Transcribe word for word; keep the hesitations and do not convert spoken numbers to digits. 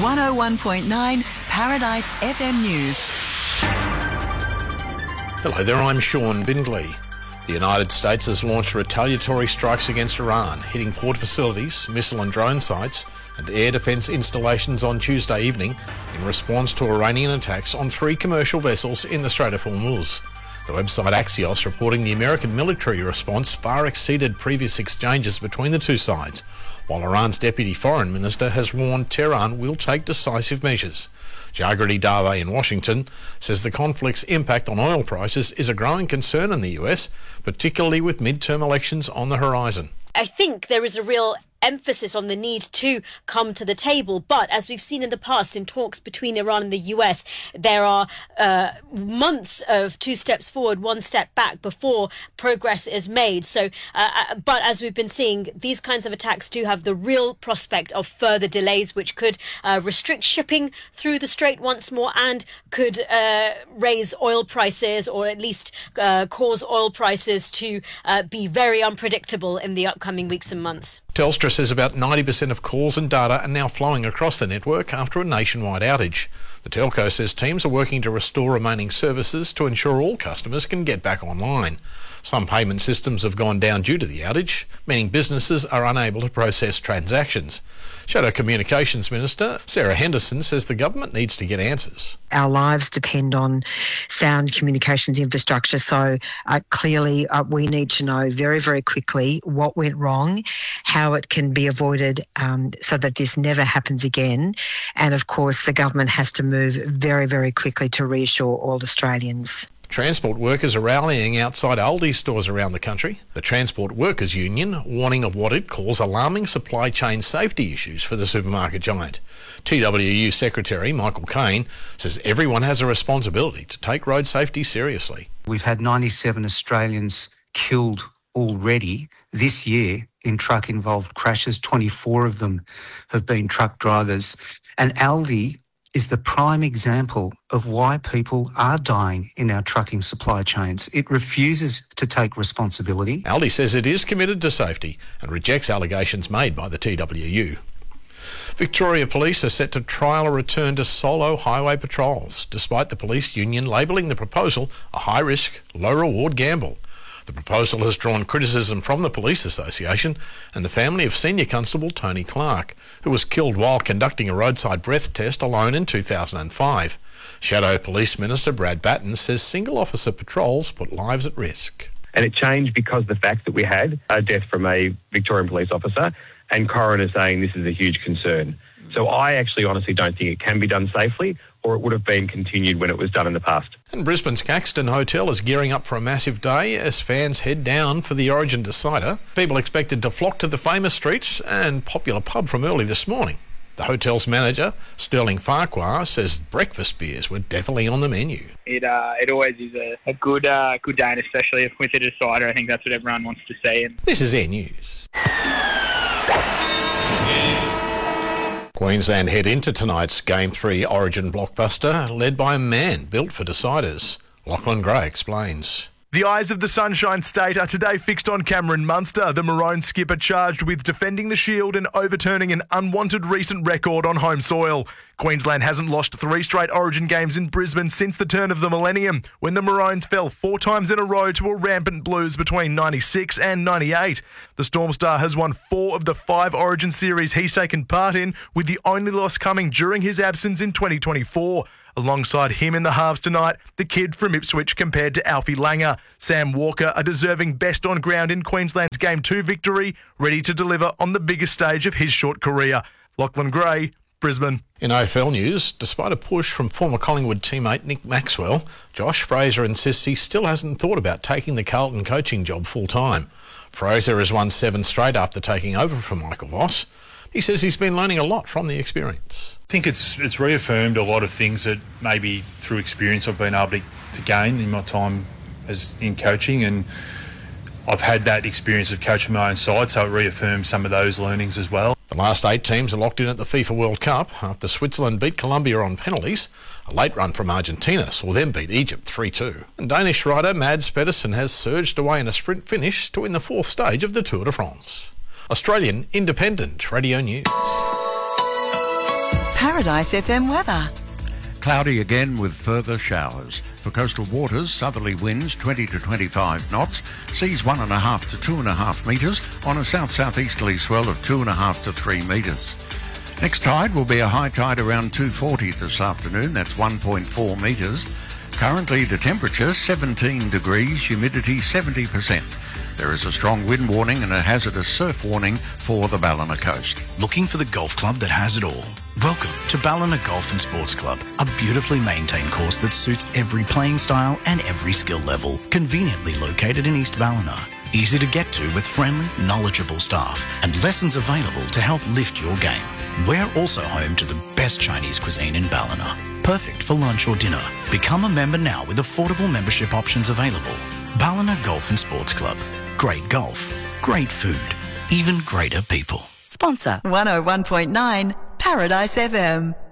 one oh one point nine Paradise F M News. Hello there, I'm Sean Bindley. The United States has launched retaliatory strikes against Iran, hitting port facilities, missile and drone sites and air defence installations on Tuesday evening in response to Iranian attacks on three commercial vessels in the Strait of Hormuz. The website Axios reporting the American military response far exceeded previous exchanges between the two sides, while Iran's Deputy Foreign Minister has warned Tehran will take decisive measures. Jagrati Dave in Washington says the conflict's impact on oil prices is a growing concern in the U S, particularly with midterm elections on the horizon. I think there is a real emphasis on the need to come to the table. But as we've seen in the past in talks between Iran and the U S, there are uh, months of two steps forward, one step back before progress is made. So, uh, but as we've been seeing, these kinds of attacks do have the real prospect of further delays, which could uh, restrict shipping through the strait once more and could uh, raise oil prices, or at least uh, cause oil prices to uh, be very unpredictable in the upcoming weeks and months. Telstra says about ninety percent of calls and data are now flowing across the network after a nationwide outage. The telco says teams are working to restore remaining services to ensure all customers can get back online. Some payment systems have gone down due to the outage, meaning businesses are unable to process transactions. Shadow Communications Minister Sarah Henderson says the government needs to get answers. Our lives depend on sound communications infrastructure, so uh, clearly uh, we need to know very, very quickly what went wrong, how it can be avoided um, so that this never happens again. And of course, the government has to move very, very quickly to reassure all Australians. Transport workers are rallying outside Aldi stores around the country. The Transport Workers Union warning of what it calls alarming supply chain safety issues for the supermarket giant. T W U Secretary Michael Caine says everyone has a responsibility to take road safety seriously. We've had ninety-seven Australians killed already this year in truck-involved crashes. twenty-four of them have been truck drivers. And Aldi is the prime example of why people are dying in our trucking supply chains. It refuses to take responsibility. Aldi says it is committed to safety and rejects allegations made by the T W U. Victoria Police are set to trial a return to solo highway patrols, despite the police union labelling the proposal a high-risk, low-reward gamble. The proposal has drawn criticism from the Police Association and the family of Senior Constable Tony Clark, who was killed while conducting a roadside breath test alone in two thousand five. Shadow Police Minister Brad Batten says single officer patrols put lives at risk. And it changed because of the fact that we had a death from a Victorian police officer and coroner saying this is a huge concern. So I actually honestly don't think it can be done safely, or it would have been continued when it was done in the past. And Brisbane's Caxton Hotel is gearing up for a massive day as fans head down for the Origin decider. People expected to flock to the famous streets and popular pub from early this morning. The hotel's manager, Sterling Farquhar, says breakfast beers were definitely on the menu. It uh, it always is a, a good uh, good day, and especially if with a decider. I think that's what everyone wants to see. And this is Air News. Queensland head into tonight's Game three Origin blockbuster, led by a man built for deciders. Lachlan Gray explains. The eyes of the Sunshine State are today fixed on Cameron Munster, the Maroon skipper charged with defending the Shield and overturning an unwanted recent record on home soil. Queensland hasn't lost three straight Origin games in Brisbane since the turn of the millennium, when the Maroons fell four times in a row to a rampant Blues between ninety-six and ninety-eight. The Storm Star has won four of the five Origin series he's taken part in, with the only loss coming during his absence in twenty twenty-four. Alongside him in the halves tonight, the kid from Ipswich compared to Alfie Langer. Sam Walker, a deserving best on ground in Queensland's Game two victory, ready to deliver on the biggest stage of his short career. Lachlan Gray, Brisbane. In A F L news, despite a push from former Collingwood teammate Nick Maxwell, Josh Fraser insists he still hasn't thought about taking the Carlton coaching job full-time. Fraser has won seven straight after taking over from Michael Voss. He says he's been learning a lot from the experience. I think it's it's reaffirmed a lot of things that maybe through experience I've been able to, to gain in my time as in coaching, and I've had that experience of coaching my own side, so it reaffirms some of those learnings as well. The last eight teams are locked in at the FIFA World Cup after Switzerland beat Colombia on penalties. A late run from Argentina saw them beat Egypt three two. And Danish rider Mads Pedersen has surged away in a sprint finish to win the fourth stage of the Tour de France. Australian Independent Radio News. Paradise F M weather. Cloudy again with further showers. For coastal waters, southerly winds twenty to twenty-five knots, seas one and a half to two and a half metres on a south-southeasterly swell of two and a half to three metres. Next tide will be a high tide around two forty this afternoon, that's one point four metres. Currently the temperature seventeen degrees, humidity seventy percent. There is a strong wind warning and a hazardous surf warning for the Ballina coast. Looking for the golf club that has it all? Welcome to Ballina Golf and Sports Club, a beautifully maintained course that suits every playing style and every skill level. Conveniently located in East Ballina. Easy to get to with friendly, knowledgeable staff and lessons available to help lift your game. We're also home to the best Chinese cuisine in Ballina. Perfect for lunch or dinner. Become a member now with affordable membership options available. Ballina Golf and Sports Club. Great golf, great food, even greater people. Sponsor one oh one point nine Paradise F M.